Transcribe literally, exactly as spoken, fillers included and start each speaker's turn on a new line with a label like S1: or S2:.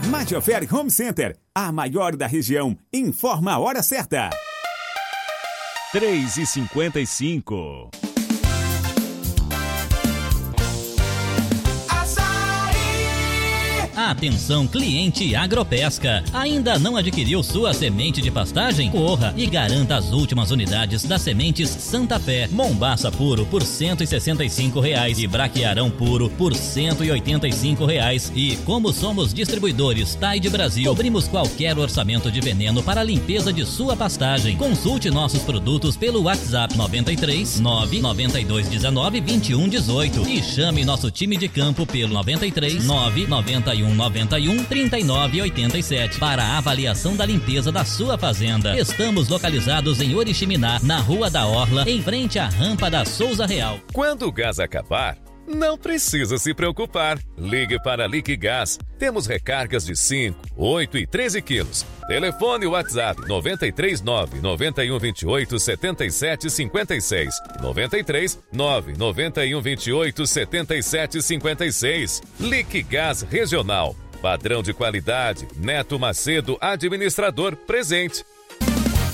S1: Majoferi Home Center, a maior da região, informa a hora certa.
S2: três e cinquenta e cinco.
S3: Atenção, cliente Agropesca. Ainda não adquiriu sua semente de pastagem? Corra e garanta as últimas unidades das sementes Santa Fé. Mombaça puro por cento e sessenta e cinco reais e braquiarão puro por cento e oitenta e cinco reais. E como somos distribuidores Tide Brasil, cobrimos qualquer orçamento de veneno para a limpeza de sua pastagem. Consulte nossos produtos pelo WhatsApp noventa e três, nove nove dois um nove, vinte e um dezoito e chame nosso time de campo pelo noventa e três, nove nove um noventa e um, trinta e nove oitenta e sete para a avaliação da limpeza da sua fazenda. Estamos localizados em Oriximiná, na Rua da Orla, em frente à rampa da Souza Real.
S4: Quando o gás acabar, não precisa se preocupar. Ligue para a Liquigás. Temos recargas de cinco, oito e treze quilos. Telefone WhatsApp noventa e três, nove nove um, vinte e oito, setenta e sete, cinquenta e seis. noventa e três, nove nove um, vinte e oito, setenta e sete, cinquenta e seis. Liquigás Regional. Padrão de qualidade. Neto Macedo, administrador, presente.